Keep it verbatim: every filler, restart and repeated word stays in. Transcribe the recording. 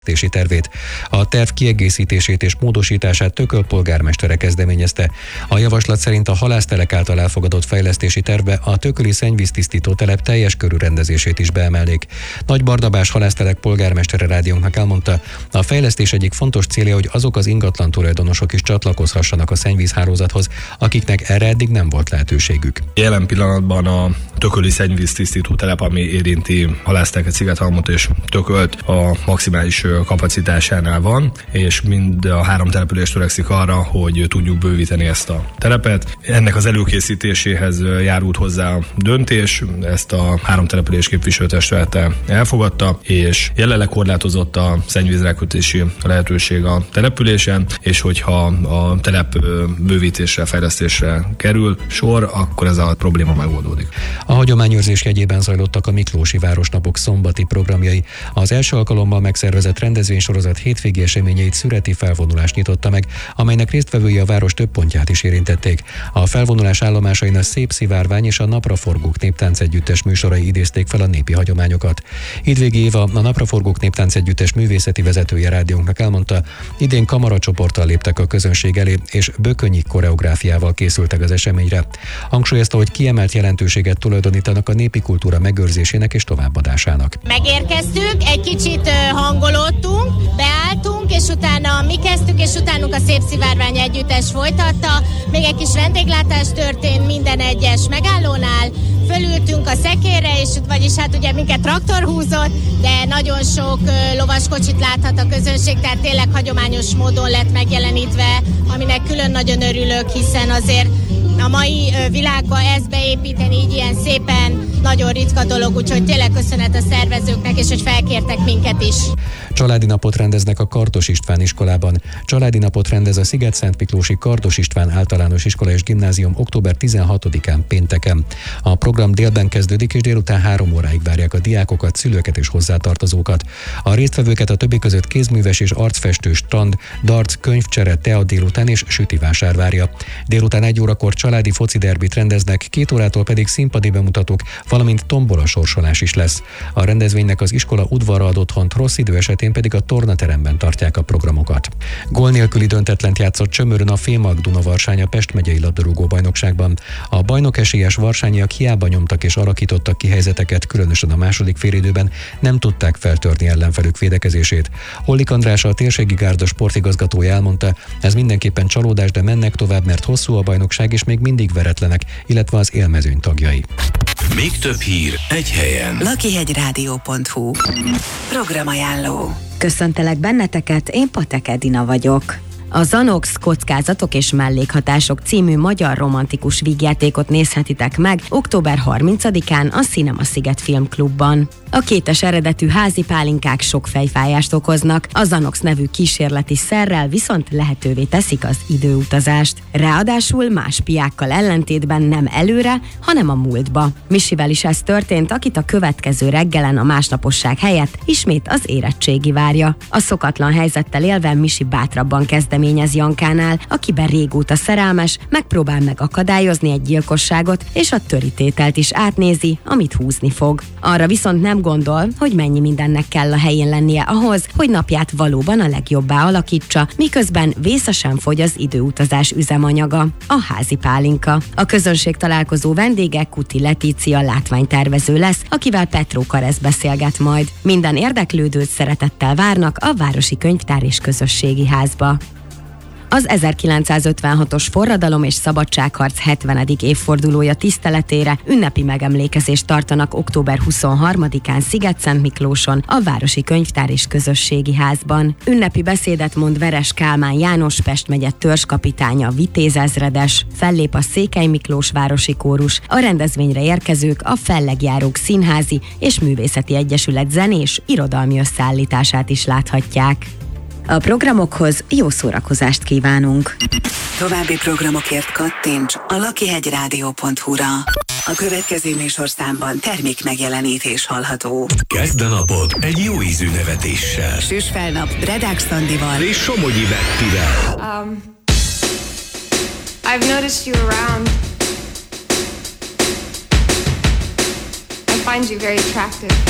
tervét. A terv kiegészítését és módosítását Tököl polgármestere kezdeményezte. A javaslat szerint a halásztelek által elfogadott fejlesztési tervbe a tököli szennyvíztisztító telep teljes körű rendezését is beemelnék. Nagy Barnabás halásztelek polgármestere rádiónknak elmondta, a fejlesztés egyik fontos célja, hogy azok az ingatlan tulajdonosok is csatlakozhassanak a szennyvízhálózathoz, akiknek erre eddig nem volt lehetőségük. Jelen pillanatban a tököli szennyvíztisztító telep, ami érinti Halásztelket, Szigethalmot és Tökölt, a maximális kapacitásánál van, és mind a három település törekszik arra, hogy tudjuk bővíteni ezt a telepet. Ennek az előkészítéséhez járult hozzá a döntés, ezt a három település képviselőtestülete elfogadta, és jelenleg korlátozott a szennyvízrákötési lehetőség a településen, és hogyha a telep bővítésre, fejlesztésre kerül sor, akkor ez a probléma megoldódik. A hagyományőrzés jegyében zajlottak a Miklósi Városnapok szombati programjai. Az első alkalommal megszervezett rendezvénysorozat hétvégi eseményeit szüreti felvonulás nyitotta meg, amelynek résztvevői a város több pontját is érintették. A felvonulás állomásain a Szép Szivárvány és a Napraforgók néptánc együttes műsorai idézték fel a népi hagyományokat. Hídvégi Éva, a Napraforgók néptánc együttes művészeti vezetője rádiónknak elmondta, idén kamaracsoporttal léptek a közönség elé, és bökönyi koreográfiával készültek az eseményre. Hangsúlyozta, hogy kiemelt jelentőséget tulajdonítanak a népi kultúra megőrzésének és továbbadásának. Megérkeztünk, egy kicsit hangolódtunk, beálltunk, és utána mi kezdtük, és utánunk a Szép Szivárvány együttes folytatta. Még egy kis vendéglátás történt minden egyes megállónál, fölültünk a szekérre, és vagyis hát ugye minket traktor húzott, de nagyon sok lovaskocsit láthat a közönség, tehát tényleg hagyományos módon lett megjelenítve, aminek külön nagyon örülök, hiszen azért a mai világba ezt beépíteni így ilyen szépen nagyon ritka dolog, úgyhogy tényleg köszönet a szervezőknek, és hogy felkértek minket is. Családi napot rendeznek a Kardos István iskolában. Családi napot rendez a Sziget-Szentmiklósi Kardos István általános iskola és gimnázium október tizenhatodikán pénteken. A program délben kezdődik, és délután három óráig várják a diákokat, szülőket és hozzátartozókat. A résztvevőket a többi között kézműves és arcfestő strand, darts, könyvcsere, tea délután és sütivásár várja. Délután egy órakor családi foci derbit rendeznek, két órától pedig színpadi bemutatók, valamint tombola sorsolás is lesz. A rendezvénynek az iskola udvarra ad otthont, rossz idő esetén pedig a tornateremben tartják a programokat. Gól nélküli döntetlent játszott Csömörön a Fémag Dunavarsány a Pest megyei labdarúgó bajnokságban. A bajnokesélyes varsányiak hiába nyomtak és alakítottak ki helyzeteket, különösen a második félidőben nem tudták feltörni ellenfelük védekezését. Ollik András, a térségi gárda sportigazgatója elmondta, ez mindenképpen csalódás, de mennek tovább, mert hosszú a bajnokság és még mindig veretlenek, illetve az élmezőny tagjai. Még több hír egy helyen. lakihegyrádió pont hu Programajánló. Köszöntelek benneteket, én Patek Edina vagyok. A Zanox Kockázatok és mellékhatások című magyar romantikus vígjátékot nézhetitek meg október harmincadikán a Cinema Sziget Filmklubban. A kétes eredetű házi pálinkák sok fejfájást okoznak, a Zanox nevű kísérleti szerrel viszont lehetővé teszik az időutazást. Ráadásul más piákkal ellentétben nem előre, hanem a múltba. Misivel is ez történt, akit a következő reggelen a másnaposság helyett ismét az érettségi várja. A szokatlan helyzettel élve Misi bátrabban kezdeményez Jankánál, akiben régóta szerelmes, megpróbál megakadályozni egy gyilkosságot, és a törítételt is átnézi, amit húzni fog. Arra viszont nem gondol, hogy mennyi mindennek kell a helyén lennie ahhoz, hogy napját valóban a legjobbá alakítsa, miközben vészesen fogy az időutazás üzemanyaga, a házi pálinka. A közönség találkozó vendége Kuti Letícia látványtervező lesz, akivel Petró Karesz beszélget majd. Minden érdeklődőt szeretettel várnak a Városi Könyvtár és Közösségi Házba. Az ezerkilencszázötvenhatos forradalom és szabadságharc hetvenedik évfordulója tiszteletére ünnepi megemlékezést tartanak október huszonharmadikán Sziget-Szentmiklóson a Városi Könyvtár és Közösségi Házban. Ünnepi beszédet mond Veres Kálmán János, Pest megye törzskapitánya, vitézezredes, fellép a Székely Miklós Városi Kórus, a rendezvényre érkezők a Fellegjárók Színházi és Művészeti Egyesület zenés, irodalmi összeállítását is láthatják. A programokhoz jó szórakozást kívánunk! További programokért kattints a lakihegyrádió pont hu-ra. A következő műsorszámban termék megjelenítés hallható. Kezd a napod egy jó ízű nevetéssel. Süsfelnap Redák Szandival és Somogyi Bettivel. Um, I've noticed you around. I find you very attractive.